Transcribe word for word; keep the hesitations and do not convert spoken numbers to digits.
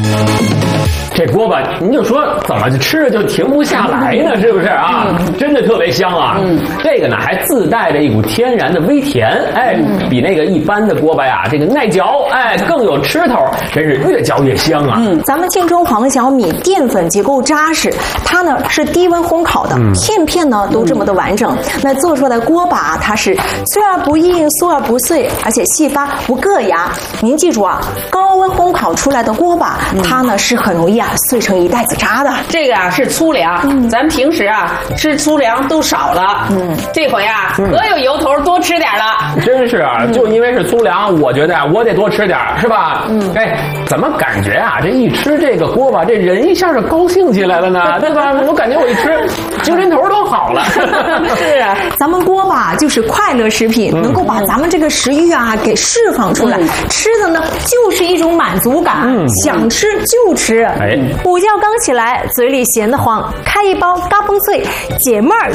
这锅巴，您就说怎么吃着就停不下来呢？是不是啊？嗯、真的特别香啊！嗯，这个呢还自带着一股天然的微甜，哎，嗯、比那个一般的锅巴呀，这个耐嚼，哎，更有吃头，真是越嚼越香啊！ 嗯，咱们晋中黄小米淀粉结构扎实，它呢是低温烘烤的，嗯、片片呢都这么的完整。嗯、那做出来的锅巴，它是脆而不硬，酥而不碎，而且细发不硌牙。您记住啊，高温烘烤出来的锅巴，嗯、它呢是很容易啊碎成一袋子渣的。 这个啊是粗粮，嗯、咱平时啊吃粗粮都少了，嗯，这回啊可、嗯、有由头多吃点了。 真是啊，嗯、就因为是粗粮，我觉得啊我得多吃点，是吧？嗯，哎，怎么感觉啊这一吃这个锅巴，这人一下就高兴起来了呢？对吧？我感觉我一吃精神头都好了。 是啊，咱们锅巴就是快乐食品，嗯、能够把咱们这个食欲啊给释放出来，嗯、吃的呢就是一种满足感，嗯、想吃就吃。哎，午觉刚起来，嘴里闲得慌，开一包嘎嘣脆，解闷儿